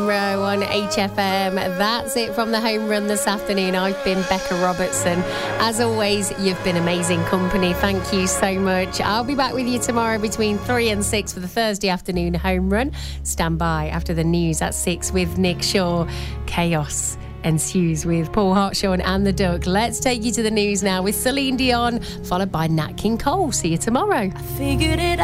Row on HFM. That's it from the home run this afternoon. I've been Becca Robertson. As always, you've been amazing company. Thank you so much. I'll be back with you tomorrow between 3 and 6 for the Thursday afternoon home run. Stand by after the news at 6 with Nick Shaw. Chaos ensues with Paul Hartshorn and the Duck. Let's take you to the news now with Celine Dion, followed by Nat King Cole. See you tomorrow. I figured it